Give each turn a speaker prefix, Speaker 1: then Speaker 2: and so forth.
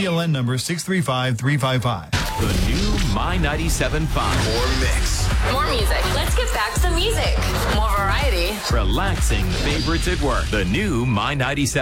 Speaker 1: TLN number 635355.
Speaker 2: The new My 97.5.
Speaker 3: More mix.
Speaker 4: More music. Let's get back to the music. More variety.
Speaker 2: Relaxing favorites at work. The new My 97.